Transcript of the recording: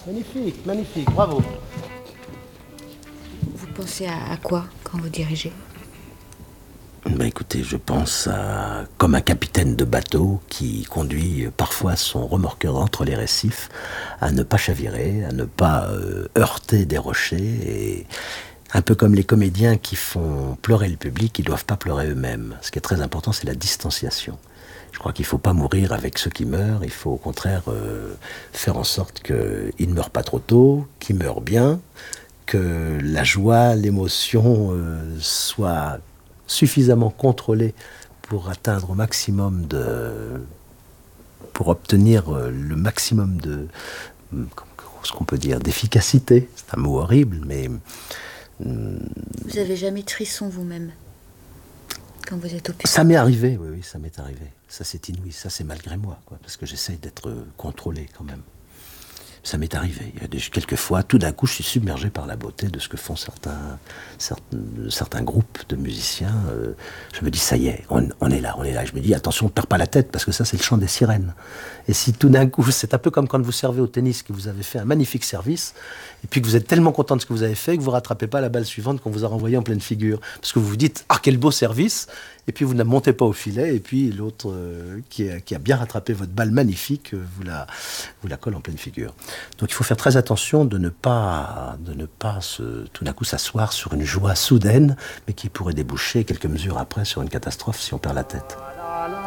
Magnifique, magnifique, bravo. Vous pensez à quoi quand vous dirigez? Écoutez, je pense comme un capitaine de bateau qui conduit parfois son remorqueur entre les récifs à ne pas chavirer, à ne pas heurter des rochers, et un peu comme les comédiens qui font pleurer le public, ils ne doivent pas pleurer eux-mêmes. Ce qui est très important, c'est la distanciation. Je crois qu'il ne faut pas mourir avec ceux qui meurent, il faut au contraire faire en sorte qu'ils ne meurent pas trop tôt, qu'ils meurent bien, que la joie, l'émotion soient suffisamment contrôlée pour atteindre au maximum pour obtenir le maximum de, ce qu'on peut dire, d'efficacité. C'est un mot horrible, mais... Vous avez jamais de frisson vous-même quand vous êtes au public? Ça m'est arrivé, oui, ça m'est arrivé. Ça, c'est inouï, ça, c'est malgré moi, quoi, parce que j'essaye d'être contrôlé quand même. Ça m'est arrivé. Il y a quelques fois, tout d'un coup, je suis submergé par la beauté de ce que font certains groupes de musiciens. Je me dis, ça y est, on est là, on est là. Je me dis, attention, ne perds pas la tête, parce que ça, c'est le chant des sirènes. Et si tout d'un coup, c'est un peu comme quand vous servez au tennis, que vous avez fait un magnifique service, et puis que vous êtes tellement content de ce que vous avez fait, que vous ne rattrapez pas la balle suivante qu'on vous a renvoyée en pleine figure. Parce que vous vous dites, ah, quel beau service, et puis vous ne montez pas au filet, et puis l'autre qui a bien rattrapé votre balle magnifique, vous la colle en pleine figure. Donc il faut faire très attention de ne pas tout d'un coup s'asseoir sur une joie soudaine, mais qui pourrait déboucher quelques mesures après sur une catastrophe si on perd la tête.